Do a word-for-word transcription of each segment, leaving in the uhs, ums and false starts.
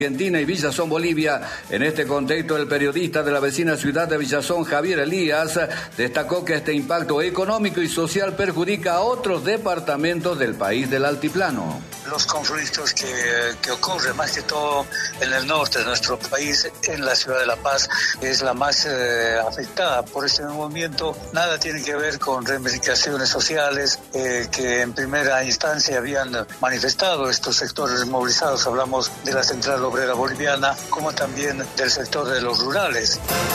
Argentina y Villazón, Bolivia. En este contexto, el periodista de la vecina ciudad de Villazón, Javier Elías, destacó que este impacto económico y social perjudica a otros departamentos del país del altiplano. Los conflictos que, que ocurren más que todo en el norte de nuestro país, en la ciudad de La Paz, es la más eh, afectada por este movimiento. Nada tiene que ver con reivindicaciones sociales eh, que en primera instancia habían manifestado estos sectores movilizados. Hablamos de la Central Obrera Boliviana, como también del sector de los rurales.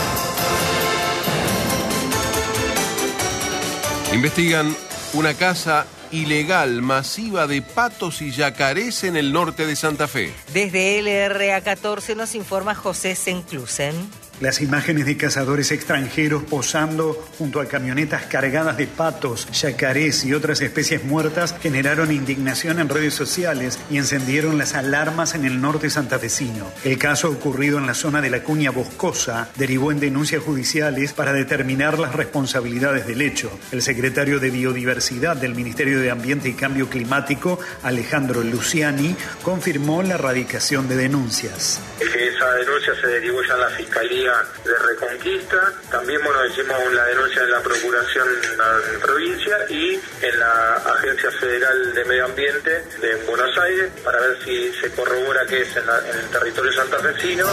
Investigan una caza ilegal masiva de patos y yacarés en el norte de Santa Fe. Desde L R A catorce nos informa José Senclusen. Las imágenes de cazadores extranjeros posando junto a camionetas cargadas de patos, yacarés y otras especies muertas generaron indignación en redes sociales y encendieron las alarmas en el norte santafesino. El caso ocurrido en la zona de la Cuña Boscosa derivó en denuncias judiciales para determinar las responsabilidades del hecho. El secretario de Biodiversidad del Ministerio de Ambiente y Cambio Climático, Alejandro Luciani, confirmó la erradicación de denuncias. Esa denuncia se derivó ya en la Fiscalía de Reconquista, también bueno, hicimos la denuncia en la Procuración en provincia y en la Agencia Federal de Medio Ambiente de Buenos Aires para ver si se corrobora que es en, la, en el territorio santafesino.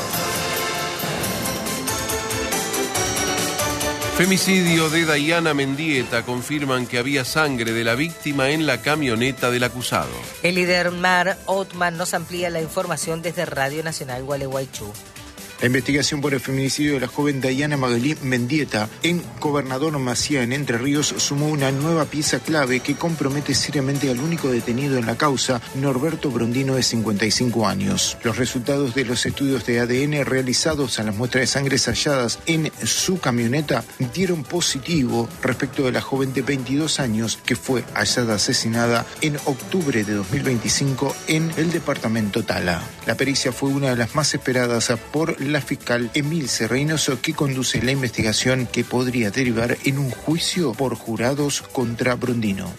Femicidio de Dayana Mendieta. Confirman que había sangre de la víctima en la camioneta del acusado. El líder Mar Othman nos amplía la información desde Radio Nacional Gualeguaychú. La investigación por el feminicidio de la joven Dayana Magalí Mendieta en Gobernador Maciá, en Entre Ríos, sumó una nueva pieza clave que compromete seriamente al único detenido en la causa, Norberto Brondino, de cincuenta y cinco años. Los resultados de los estudios de A D N realizados a las muestras de sangre halladas en su camioneta dieron positivo respecto de la joven de veintidós años que fue hallada asesinada en octubre de dos mil veinticinco en el departamento Tala. La pericia fue una de las más esperadas por la fiscal Emilce Reynoso, que conduce la investigación que podría derivar en un juicio por jurados contra Brondino.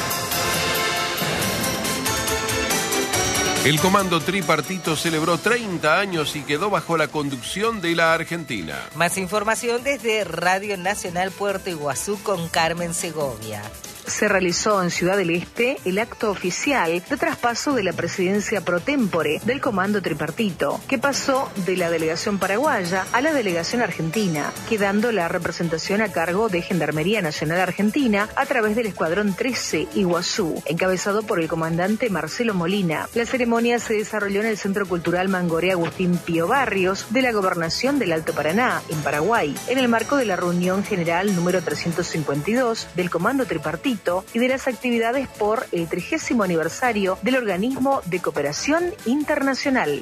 El comando tripartito celebró treinta años y quedó bajo la conducción de la Argentina. Más información desde Radio Nacional Puerto Iguazú con Carmen Segovia. Se realizó en Ciudad del Este el acto oficial de traspaso de la presidencia pro tempore del Comando Tripartito, que pasó de la delegación paraguaya a la delegación argentina, quedando la representación a cargo de Gendarmería Nacional Argentina a través del Escuadrón trece Iguazú, encabezado por el comandante Marcelo Molina. La ceremonia se desarrolló en el Centro Cultural Mangoré Agustín Pío Barrios de la Gobernación del Alto Paraná, en Paraguay, en el marco de la reunión general número trescientos cincuenta y dos del Comando Tripartito y de las actividades por el trigésimo aniversario del Organismo de Cooperación Internacional.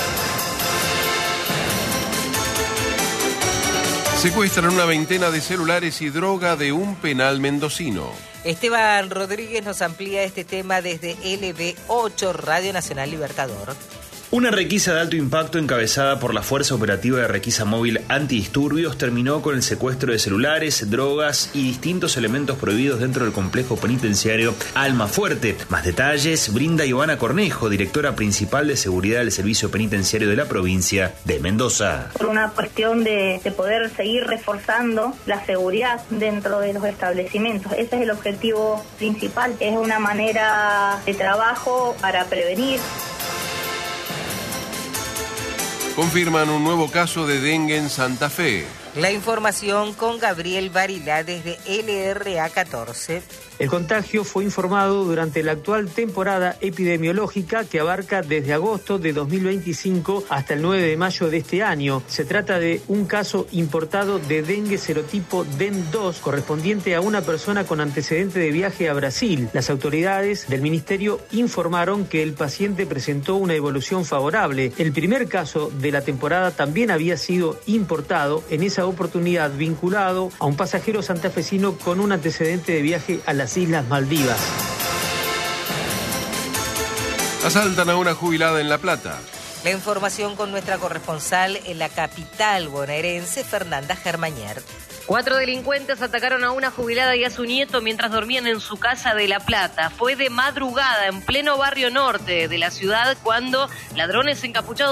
Secuestran una veintena de celulares y droga de un penal mendocino. Esteban Rodríguez nos amplía este tema desde L B ocho, Radio Nacional Libertador. Una requisa de alto impacto encabezada por la Fuerza Operativa de Requisa Móvil Antidisturbios terminó con el secuestro de celulares, drogas y distintos elementos prohibidos dentro del complejo penitenciario Almafuerte. Más detalles brinda Ivana Cornejo, directora principal de seguridad del Servicio Penitenciario de la provincia de Mendoza. Por una cuestión de, de poder seguir reforzando la seguridad dentro de los establecimientos. Ese es el objetivo principal. Es una manera de trabajo para prevenir. Confirman un nuevo caso de dengue en Santa Fe. La información con Gabriel Barilá desde L R A catorce. El contagio fue informado durante la actual temporada epidemiológica que abarca desde agosto de dos mil veinticinco hasta el nueve de mayo de este año. Se trata de un caso importado de dengue serotipo D E N dos correspondiente a una persona con antecedente de viaje a Brasil. Las autoridades del ministerio informaron que el paciente presentó una evolución favorable. El primer caso de la temporada también había sido importado, en esa oportunidad vinculado a un pasajero santafesino con un antecedente de viaje a las Islas Maldivas. Asaltan a una jubilada en La Plata. La información con nuestra corresponsal en la capital bonaerense, Fernanda Germañer. Cuatro delincuentes atacaron a una jubilada y a su nieto mientras dormían en su casa de La Plata. Fue de madrugada en pleno barrio norte de la ciudad cuando ladrones encapuchados